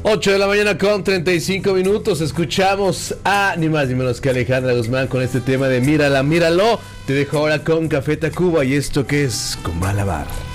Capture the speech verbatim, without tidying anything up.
ocho de la mañana con treinta y cinco minutos. Escuchamos a ni más ni menos que Alejandra Guzmán con este tema de Mírala, míralo. Te dejo ahora con Café Tacuba y esto que es con Malabar.